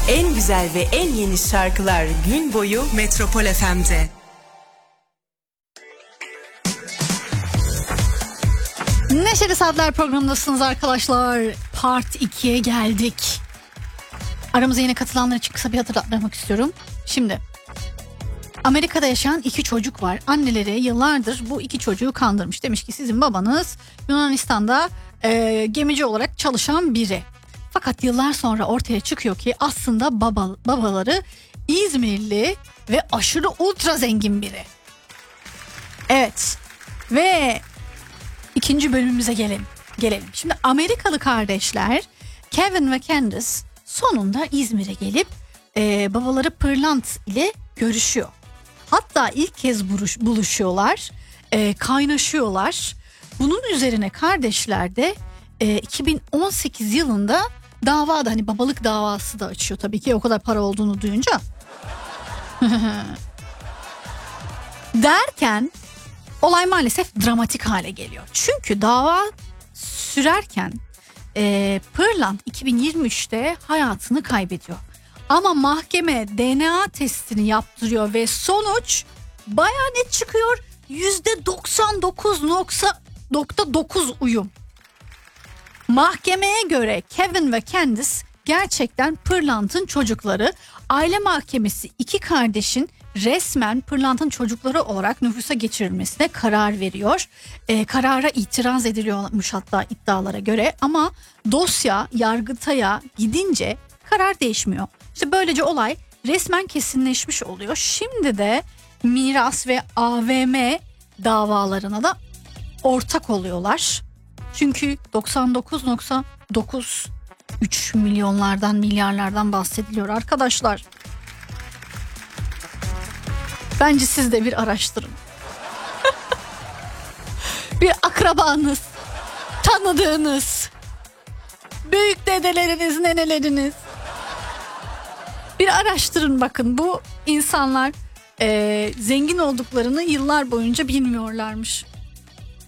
En güzel ve en yeni şarkılar gün boyu Metropol FM'de. Neşeli Saatler programındasınız arkadaşlar. Part 2'ye geldik. Aramıza yine katılanlar için kısa bir hatırlatmak istiyorum. Şimdi Amerika'da yaşayan 2 çocuk var. Anneleri yıllardır bu 2 çocuğu kandırmış. Demiş ki sizin babanız Yunanistan'da gemici olarak çalışan biri. Fakat yıllar sonra ortaya çıkıyor ki aslında babaları İzmirli ve aşırı ultra zengin biri. Evet. Ve ikinci bölümümüze gelelim. Şimdi Amerikalı kardeşler Kevin ve Candice sonunda İzmir'e gelip babaları Pırlant ile görüşüyor. Hatta ilk kez buluşuyorlar, kaynaşıyorlar. Bunun üzerine kardeşler de 2018 yılında davada, hani babalık davası da açıyor tabii ki o kadar para olduğunu duyunca. Derken olay maalesef dramatik hale geliyor. Çünkü dava sürerken Pırlant 2023'te hayatını kaybediyor. Ama mahkeme DNA testini yaptırıyor ve sonuç bayağı net çıkıyor. %99.9 uyum. Mahkemeye göre Kevin ve Candice gerçekten Pırlant'ın çocukları. Aile mahkemesi 2 kardeşin resmen Pırlant'ın çocukları olarak nüfusa geçirilmesine karar veriyor. Karara itiraz ediliyormuş hatta iddialara göre, ama dosya Yargıtay'a gidince karar değişmiyor. İşte böylece olay resmen kesinleşmiş oluyor. Şimdi de miras ve AVM davalarına da ortak oluyorlar. Çünkü 99.93 milyarlardan bahsediliyor arkadaşlar. Bence siz de bir araştırın. Bir akrabanız, tanıdığınız, büyük dedeleriniz, neneleriniz. Bir araştırın bakın, bu insanlar zengin olduklarını yıllar boyunca bilmiyorlarmış.